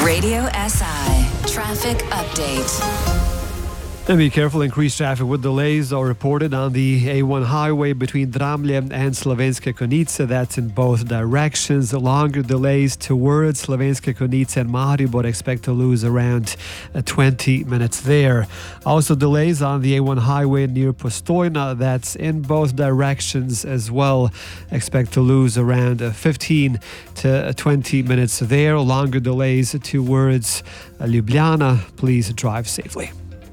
Radio SI Traffic Update. And be careful, increased traffic with delays are reported on the A1 highway between Dramlje and Slovenske Konjice. That's in both directions. Longer delays towards Slovenske Konjice and Maribor, expect to lose around 20 minutes there. Also delays on the A1 highway near Postojna. That's in both directions as well. Expect to lose around 15 to 20 minutes there. Longer delays towards Ljubljana. Please drive safely.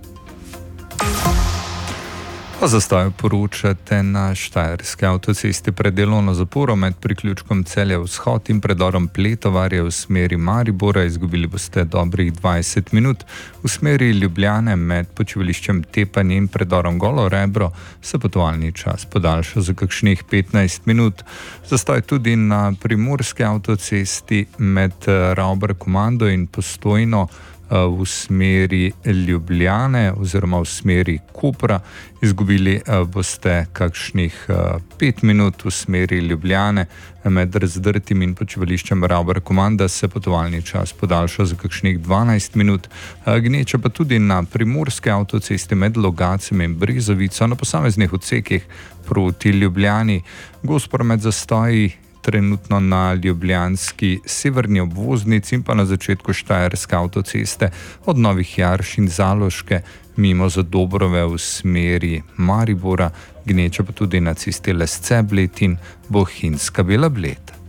O zastoju poročate na Štajerski avtocesti pred delovno zaporo med priključkom Celje Vzhod in predorom Pletovarje v smeri Maribora. Izgubili boste dobrih 20 minut. V smeri Ljubljane med počivališčem Tepanje in predorom Golo Rebro se potovalni čas podaljša za kakšnih 15 minut. Zastoj tudi na Primorski avtocesti med Ravbar-Komando in Postojno v smeri Ljubljane oziroma v smeri Kopra. Izgubili boste kakšnih 5 minut v smeri Ljubljane. Med Razdrtim in počivališčem Ravbar-Komanda se potovalni čas podaljša za kakšnih 12 minut. Gneča pa tudi na Primorski avtocesti med Logacem in Brezovico na posameznih odsekih proti Ljubljani. Gost promet zastoji trenutno na ljubljanski severni obvoznici in pa na začetku Štajerske avtoceste od Novih Jarš in Zaloške mimo Zadobrove v smeri Maribora. Gneča pa tudi na cesti Lesce Bled in Bohinjska Bela Bled.